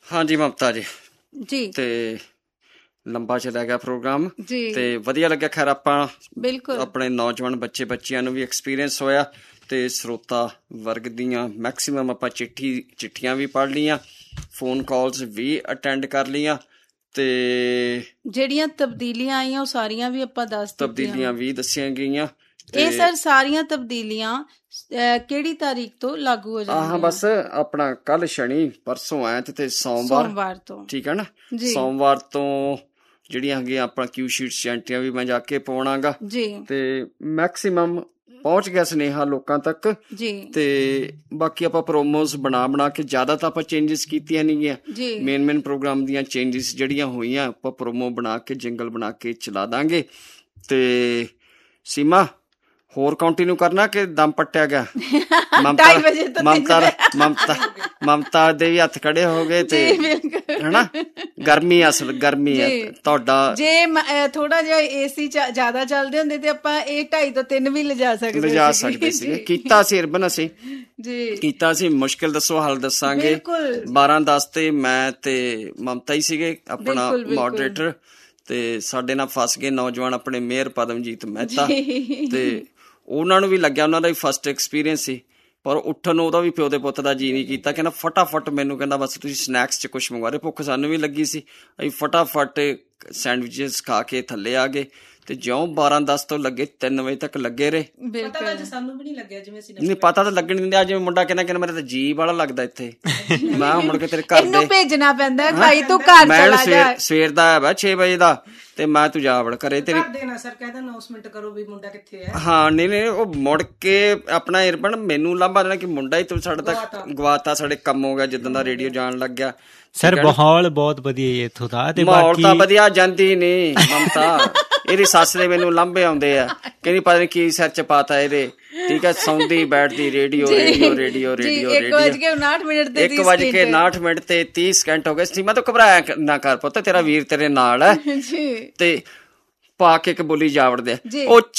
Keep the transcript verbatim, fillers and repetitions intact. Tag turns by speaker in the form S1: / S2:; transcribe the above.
S1: ਹਾਂਜੀ ਮਮਤਾ ਜੀ
S2: ਜੀ
S1: ਤੇ ਲੰਬਾ ਚਲਿਆ ਗਿਆ ਪ੍ਰੋਗਰਾਮ
S2: ਜੀ
S1: ਤੇ ਵਧੀਆ ਲੱਗਿਆ। ਖੈਰ ਆਪਾਂ
S2: ਬਿਲਕੁਲ
S1: ਆਪਣੇ ਨੌਜਵਾਨ ਬੱਚੇ ਬੱਚਿਆਂ ਨੂੰ ਵੀ ਐਕਸਪੀਰੀਅੰਸ ਹੋਇਆ ਤੇ ਸਰੋਤਾ ਵਰਗ ਦੀਆਂ ਮੈਕਸੀਮਮ ਆਪਾਂ ਚਿੱਠੀ ਚਿੱਠੀਆਂ ਵੀ ਪੜ੍ਹ ਲਈਆਂ, ਫੋਨ ਕਾਲਸ ਵੀ ਅਟੈਂਡ ਕਰ ਲਈਆਂ ਤੇ
S2: ਜਿਹੜੀਆਂ ਤਬਦੀਲੀਆਂ ਆਈਆਂ ਉਹ ਸਾਰੀਆਂ ਵੀ ਆਪਾਂ ਦੱਸ ਦਿੱਤੀਆਂ,
S1: ਤਬਦੀਲੀਆਂ ਵੀ ਦੱਸੀਆਂ ਗਈਆਂ।
S2: ਇਹ ਸਰ ਸਾਰੀਆਂ ਤਬਦੀਲੀਆਂ ਅਹ, ਕਿਹੜੀ ਤਾਰੀਖ ਤੋਂ ਲਾਗੂ ਹੋ ਜਾਣਗੀਆਂ?
S1: ਹਾਂ ਬਸ ਆਪਣਾ ਕੱਲ ਸ਼ਨੀ, ਪਰਸੋਂ ਐਤ ਤੇ ਸੋਮਵਾਰ
S2: ਸੋਮਵਾਰ ਤੋਂ,
S1: ਠੀਕ ਹੈ ਨਾ।
S2: ਜੀ
S1: ਸੋਮਵਾਰ ਤੋਂ ਜਿਹੜੀਆਂ ਹੈਗੀਆਂ ਆਪਣਾ ਕਿਊ ਸ਼ੀਟਸ ਐਂਟਰੀਆਂ ਵੀ ਮੈਂ ਜਾ ਕੇ ਪਾਉਣਾਗਾ
S2: ਜੀ
S1: ਤੇ ਮੈਕਸੀਮਮ ਪਹੁੰਚ ਗਿਆ ਸੁਨੇਹਾ ਲੋਕਾਂ ਤੱਕ।
S2: ਜੀ
S1: ਤੇ ਬਾਕੀ ਆਪਾਂ ਪ੍ਰੋਮੋਸ ਬਣਾ ਬਣਾ ਕੇ ਜ਼ਿਆਦਾ ਤਾਂ ਆਪਾਂ ਚੇਂਜਸ ਕੀਤੀਆਂ ਨਹੀਂ ਗਈਆਂ।
S2: ਜੀ
S1: ਮੇਨ ਮੇਨ ਪ੍ਰੋਗਰਾਮ ਦੀਆਂ ਚੇਂਜਸ ਜਿਹੜੀਆਂ ਹੋਈਆਂ ਆਪਾਂ ਪ੍ਰੋਮੋ ਬਣਾ ਕੇ ਜਿੰਗਲ ਬਣਾ ਕੇ ਚਲਾ ਦਾਂਗੇ। ਤੇ ਸੀਮਾ ਹੋਰ ਕੰਟੀਨਿਊ ਕਰਨਾ ਕਿ ਦਮ ਪੱਟਿਆ ਗਿਆ? ਮਮਤਾ ਮਮਤਾ ਮਮਤਾ ਮਮਤਾ ਦੇ ਵੀ ਹੱਥ ਖੜੇ ਹੋ ਗਏ ਤੇ ਹਨਾ ਗਰਮੀ ਅਸਲ ਗਰਮੀ ਹੈ ਤੁਹਾਡਾ।
S2: ਜੇ ਥੋੜਾ ਜਿਹਾ ਏਸੀ ਜ਼ਿਆਦਾ ਚੱਲਦੇ ਹੁੰਦੇ ਤੇ ਆਪਾਂ ਇਹ ਢਾਈ ਤੋਂ ਤਿੰਨ ਵੀ ਲਿਜਾ ਸਕਦੇ
S1: ਲਿਜਾ ਸਕਦੇ ਸੀਗੇ। ਕੀਤਾ ਸੀ ਅਰਬਨ ਅਸੀਂ
S2: ਜੀ
S1: ਕੀਤਾ ਸੀ। ਮੁਸ਼ਕਿਲ ਦੱਸੋ ਹੱਲ ਦੱਸਾਂਗੇ। ਬਾਰਾਂ ਦਸ ਤੇ ਮੈਂ ਤੇ ਮਮਤਾ ਹੀ ਸੀਗੇ ਆਪਣਾ ਮੋਡਰੇਟਰ ਤੇ ਸਾਡੇ ਨਾਲ ਫਸ ਗਏ ਨੌਜਵਾਨ ਆਪਣੇ ਮੇਅਰ ਪਦਮਜੀਤ ਮਹਿਤਾ ਤੇ ਉਹਨਾਂ ਨੂੰ ਵੀ ਲੱਗਿਆ, ਉਹਨਾਂ ਦਾ ਵੀ ਫਸਟ ਐਕਸਪੀਰੀਅੰਸ ਸੀ ਪਰ ਉੱਠਣ ਨੂੰ ਉਹਦਾ ਵੀ ਪਿਓ ਦੇ ਪੁੱਤ ਦਾ ਜੀਅ ਨਹੀਂ ਕੀਤਾ। ਕਹਿੰਦਾ ਫਟਾਫਟ ਮੈਨੂੰ ਕਹਿੰਦਾ ਬਸ ਤੁਸੀਂ ਸਨੈਕਸ 'ਚ ਕੁਛ ਮੰਗਵਾ ਰਹੇ। ਭੁੱਖ ਸਾਨੂੰ ਵੀ ਲੱਗੀ ਸੀ, ਅਸੀਂ ਫਟਾਫਟ ਸੈਂਡਵਿਚਸ ਖਾ ਕੇ ਥੱਲੇ ਆ ਗਏ ਤੇ ਜਿਉਂ ਬਾਰਾਂ ਦਸ ਤੋਂ ਲੱਗੇ ਤਿੰਨ ਵਜੇ ਤੱਕ ਲੱਗੇ ਰਹੇ।
S3: ਸਾਨੂੰ ਵੀ ਨਹੀਂ ਲੱਗਿਆ ਜਿਵੇਂ ਅਸੀਂ
S1: ਨਹੀਂ ਪਤਾ ਤਾਂ ਲੱਗਣ ਦਿੰਦੇ। ਜਿਵੇਂ ਮੁੰਡਾ ਕਹਿੰਦਾ ਕਹਿੰਦਾ ਮੇਰਾ ਤਾਂ ਜੀਅ ਵਾਲਾ ਲੱਗਦਾ ਇੱਥੇ। ਮੈਂ ਮੁੜ ਕੇ ਤੇਰੇ ਘਰ ਦੇ
S2: ਭੇਜਣਾ ਪੈਂਦਾ ਭਾਈ ਤੂੰ ਘਰ ਚਲਾ ਜਾ।
S1: ਸਵੇਰ ਦਾ ਹੈ ਛੇ ਵਜੇ ਦਾ ਤੇ ਮੈਂ ਤੂੰ ਜਾ ਵੜ ਘਰੇ ਤੇਰੀ
S3: ਸਰ ਕਹਿੰਦਾ ਅਨਾਉਂਸਮੈਂਟ ਕਰੋ ਵੀ ਮੁੰਡਾ ਕਿੱਥੇ ਹੈ।
S1: ਹਾਂ ਨਹੀਂ ਨਹੀਂ ਉਹ ਮੁੜ ਕੇ ਆਪਣਾ ਏਅਰਪਨ ਮੈਨੂੰ ਲਾਂਭਾ ਦੇਣਾ ਕਿ ਮੁੰਡਾ ਹੀ ਤੂੰ ਸਾਡਾ ਤਾਂ ਗਵਾਤਾ, ਸਾਡੇ ਕੰਮ ਹੋ ਗਿਆ ਜਿੱਦਾਂ ਦਾ ਰੇਡੀਓ ਜਾਣ ਲੱਗ ਗਿਆ।
S4: ਸਰ ਮਾਹੌਲ ਬਹੁਤ ਵਧੀਆ ਇੱਥੋਂ ਦਾ ਤੇ
S1: ਮਾਹੌਲ ਤਾਂ ਵਧੀਆ ਜਾਂਦੀ ਨੀ ਮਮਤਾ। ਇਹਦੀ ਸੱਸ ਦੇ ਮੈਨੂੰ ਲਾਂਭੇ ਆਉਂਦੇ ਆ, ਕਹਿੰਦੀ ਪਤਾ ਨੀ ਕੀ ਸਿਰ ਚ ਪਾਤਾ ਇਹਦੇ। ਠੀਕ ਹੈ ਸੌਂਦੀ ਬੈਠਦੀ ਰੇਡੀਓ ਰੇਡੀਓ ਰੇਡੀਓ ਰੇਡੀਓ
S2: ਇੱਕ ਵਜ ਕੇ ਉਨਾਹਠ ਮਿੰਟ ਤੇ
S1: ਇੱਕ ਵਜ ਕੇ ਉਨਾਹਠ ਮਿੰਟ ਤੇ ਤੀਹ ਸਕਿੰਟ ਹੋ ਗਏ ਸੀ। ਮੈਂ ਤਾਂ ਘਬਰਾਇਆ ਨਾ ਕਰ ਪੁੱਤ, ਤੇਰਾ ਵੀਰ ਤੇਰੇ ਨਾਲ ਹੈ। ਤੇ ਪਾ ਕੇ ਇੱਕ ਬੋਲੀ ਜਾ ਵੜਦੇ ਉਹ